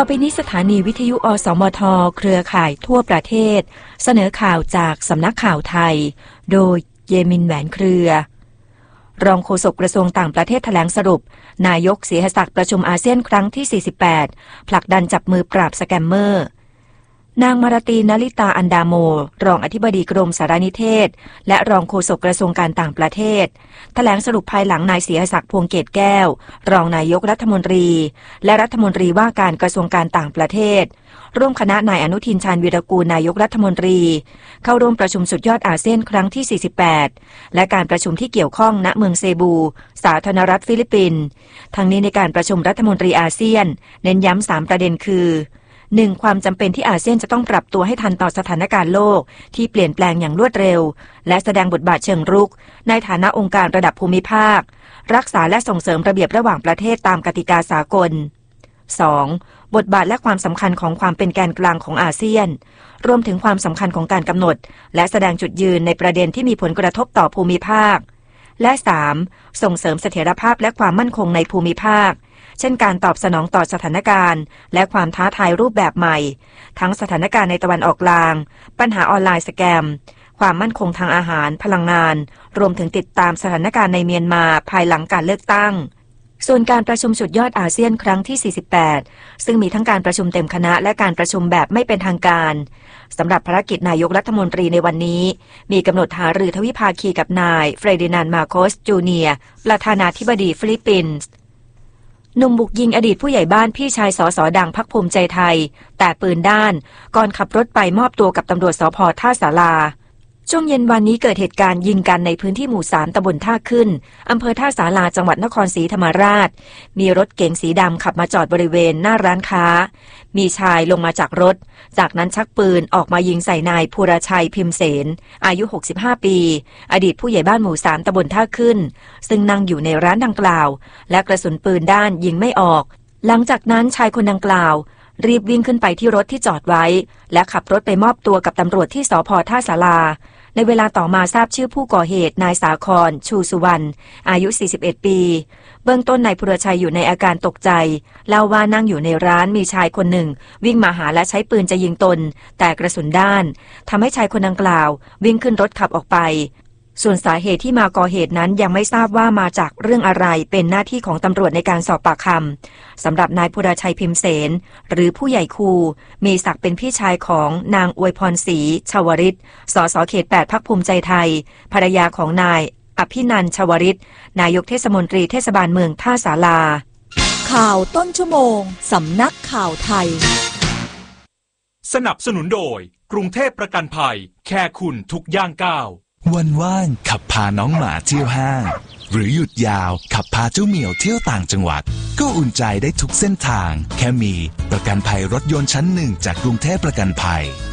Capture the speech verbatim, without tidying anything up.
ต่อไปนี้สถานีวิทยุอสมทเครือข่ายทั่วประเทศเสนอข่าวจากสำนักข่าวไทยโดยเยมินแหวนเครือรองโฆษกกระทรวงต่างประเทศแถลงสรุปนายกศรีหศักดิ์ประชุมอาเซียนครั้งที่สี่สิบแปดผลักดันจับมือปราบสแกมเมอร์นางมาราตีนลิตาอันดาโมรองอธิบดีกรมสารนิเทศและรองโฆษกกระทรวงการต่างประเทศแถลงสรุปภายหลังนายศรีหศักดิ์พวงเกตแก้วรองนายกรัฐมนตรีและรัฐมนตรีว่าการกระทรวงการต่างประเทศร่วมคณะนายอนุทินชาญวีรกูลนายกรัฐมนตรีเข้าร่วมประชุมสุดยอดอาเซียนครั้งที่สี่สิบแปดและการประชุมที่เกี่ยวข้องณเมืองเซบูสาธารณรัฐฟิลิปปินส์ทั้งนี้ในการประชุมรัฐมนตรีอาเซียนเน้นย้ำสามประเด็นคือหนึ่งความจำเป็นที่อาเซียนจะต้องปรับตัวให้ทันต่อสถานการณ์โลกที่เปลี่ยนแปลงอย่างรวดเร็วและแสดงบทบาทเชิงรุกในฐานะองค์การระดับภูมิภาครักษาและส่งเสริมระเบียบระหว่างประเทศตามกติกาสากล สอง บทบาทและความสำคัญของความเป็นแกนกลางของอาเซียนรวมถึงความสำคัญของการกำหนดและแสดงจุดยืนในประเด็นที่มีผลกระทบต่อภูมิภาคและ สาม ส่งเสริมเสถียรภาพและความมั่นคงในภูมิภาคเช่นการตอบสนองต่อสถานการณ์และความท้าทายรูปแบบใหม่ทั้งสถานการณ์ในตะวันออกกลางปัญหาออนไลน์สแกมความมั่นคงทางอาหารพลังงานรวมถึงติดตามสถานการณ์ในเมียนมาภายหลังการเลือกตั้งส่วนการประชุมสุดยอดอาเซียนครั้งที่สี่สิบแปดซึ่งมีทั้งการประชุมเต็มคณะและการประชุมแบบไม่เป็นทางการสำหรับภารกิจนายกรัฐมนตรีในวันนี้มีกำหนดหารือทวิภาคีกับนายเฟรดินานด์มาโคสจูเนียร์ประธานาธิบดีฟิลิปปินส์หนุ่มบุกยิงอดีตผู้ใหญ่บ้านพี่ชายสสดังพรรคภูมิใจไทยแต่ปืนด้านก่อนขับรถไปมอบตัวกับตำรวจสภ.ท่าสาราช่วงเย็นวันนี้เกิดเหตุการณ์ยิงกันในพื้นที่หมู่สามตำบลท่าขึ้นอำเภอท่าสาราจังหวัดนครศรีธรรมราชมีรถเก๋งสีดำขับมาจอดบริเวณหน้าร้านค้ามีชายลงมาจากรถจากนั้นชักปืนออกมายิงใส่นายภูรชัยพิมเสนอายุหกสิบห้าปีอดีตผู้ใหญ่บ้านหมู่สามตำบลท่าขึ้นซึ่งนั่งอยู่ในร้านดังกล่าวและกระสุนปืนด้านยิงไม่ออกหลังจากนั้นชายคนดังกล่าวรีบวิ่งขึ้นไปที่รถที่จอดไว้และขับรถไปมอบตัวกับตำรวจที่สภ.ท่าสาราในเวลาต่อมาทราบชื่อผู้ก่อเหตุนายสาครชูสุวรรณอายุสี่สิบเอ็ดปีเบื้องต้นนายภูรชัยอยู่ในอาการตกใจเล่าว่านั่งอยู่ในร้านมีชายคนหนึ่งวิ่งมาหาและใช้ปืนจะยิงตนแต่กระสุนด้านทำให้ชายคนดังกล่าววิ่งขึ้นรถขับออกไปส่วนสาเหตุที่มาก่อเหตุนั้นยังไม่ทราบว่ามาจากเรื่องอะไรเป็นหน้าที่ของตำรวจในการสอบปากคำสำหรับนายภูรชัยพิมเสนหรือผู้ใหญ่คูมีศักดิ์เป็นพี่ชายของนางอวยพรศรีชวริตสสเขตแปดพรรคภูมิใจไทยภรรยาของนายอภินันท์ชวริตนายกเทศมนตรีเทศบาลเมืองท่าสาราข่าวต้นชั่วโมงสำนักข่าวไทยสนับสนุนโดยกรุงเทพประกันภัยแค่คุณทุกย่างก้าววันว่างขับพาน้องหมาเที่ยวห้างหรือหยุดยาวขับพาเจ้าเหมียวเที่ยวต่างจังหวัดก็อุ่นใจได้ทุกเส้นทางแค่มีประกันภัยรถยนต์ชั้นหนึ่งจากกรุงเทพประกันภัย